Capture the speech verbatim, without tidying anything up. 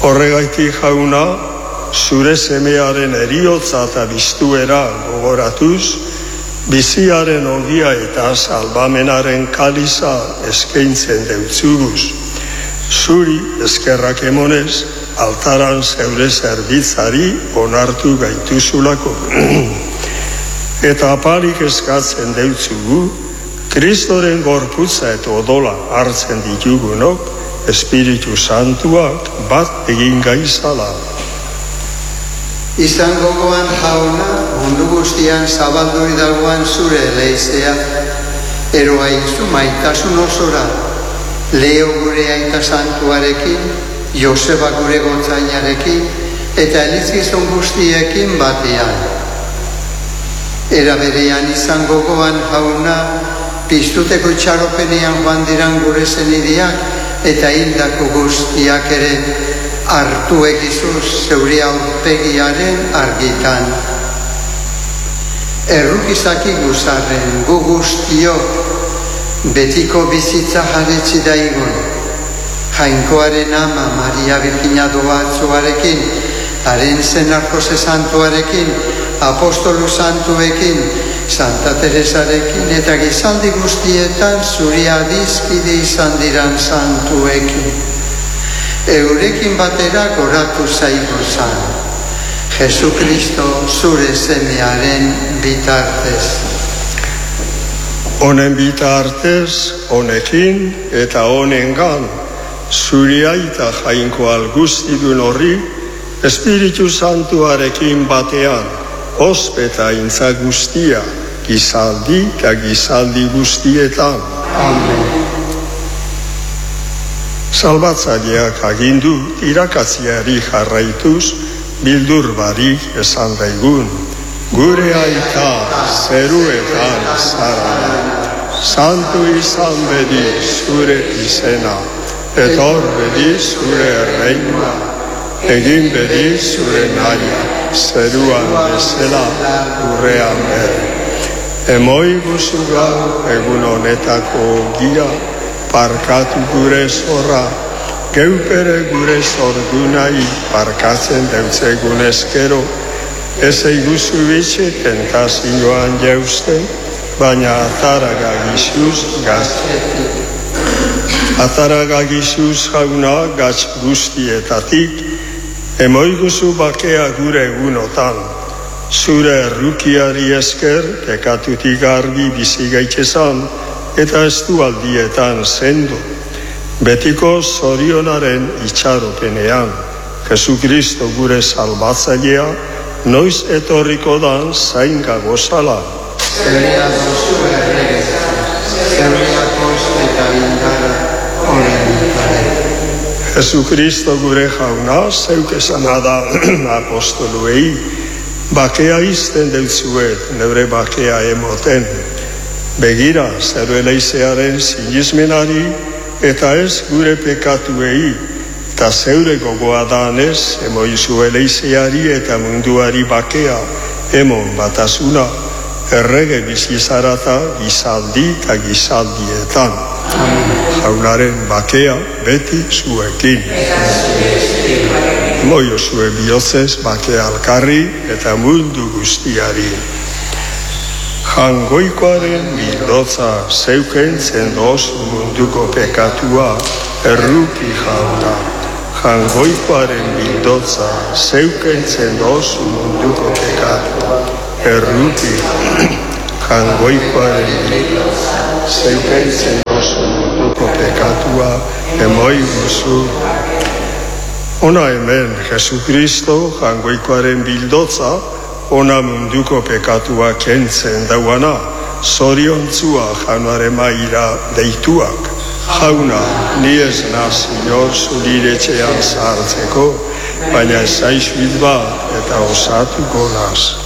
Horregaitik Jauna, zure semearen eriotza eta biztuera gogoratuz, biziaren ogia eta salbamenaren kaliza eskaintzen deutzuguz. Zuri eskerrak emonez, altaran zeure zerbitzari onartu gaituzulako. Eta apalik eskatzen deutzugu, Kristoren gorputza eta odola hartzen ditugunok, Espiritu Santuak bat egin gaizala. Izan gogoan Jauna, mundu guztian zabaldu idalgoan zure leizea, ero haizu maitasun osora, Leo gure aita santuarekin, Joseba gure gotzainarekin, eta elizgizon guztiekin batean. Era berean izan gogoan Jauna, piztuteko itxaropenean joan diran gure zenideak, eta hildako guztiak ere hartu egizuz zeuri aurpegiaren argitan. Errukizaki guzarren gu guztiok betiko bizitza jaretsi daigun, Jainkoaren ama Maria Virgina Doatzuarekin, haren zenar Jose Santuarekin, Apostolu Santuekin, Santa Teresarekin eta gizaldi guztietan zuri adizkide izan diran santuekin. Eurekin batera goratu zaigu zan, Jesu Kristo zure semearen bitartez. Honen bitartez, honekin eta honengan, zuri aita Jainko alguztidun horri, Espiritu Santuarekin batean, ospeta intza guztia, gizaldi eta gizaldi guztietan. Amen. Salbatzaileak agindu irakatziari jarraituz, bildur barik esan daigun. Gure aita zeruetan zara, santu izan bedi zure izena, etor bedi zure erreinua, egin bedi zure naia, zeruan bezala urrean bere. Emoi guzu gau egun honetako gira, parkatu gure zorra, geupere gure zordunai parkatzen deutzegun eskero, ez eiguzu bitxe tentazioan jausten, baina ataraga gizuz gaztetik. Ataraga gizuz Jauna gatz guztietatik, emoiguzu bakea gure egunotan, zure errukiari esker pekatutik argi bizi gaitzezan, eta ez du aldietan sendo, betiko zorionaren itxaropenean, Jesu Kristo gure salbatzailea, noiz etorriko dan zainga gozala. Zerea dozu erregeza, zerea koste eta indara, horren ikare. Jesu Kristo gure Jauna, zeuk esana da apostoluei, bakea izten deutzuet, neure bakea emoten. Begira, zeru eleizearen sinizmenari, eta ez gure pekatuei, eta zeure gogoa danez, emoizu eleizeari eta munduari bakea, emon batasuna, errege bizizarata gizaldi eta gizaldietan. Jaunaren bakea beti zuekin. Moio zue bihotzez bakea alkarri eta mundu guztiari. Jangoikoaren bildotza zeuken zendoz munduko pekatua erruki Jauna. Jangoikoaren bildotza zeuken zendoz munduko pekatua erruki. Jangoikoaren bildotza zeuken zendoz munduko pekatua emoi guzu. Ona hemen Jesu Kristo jangoikoaren bildotza, ona munduko pekatua kentzen dauana, zoriontzua Jaunaren maira deituak. Jauna, ni ez naz inor zuriretxean sartzeko, baina ez zaizuit bat eta osatuko naz.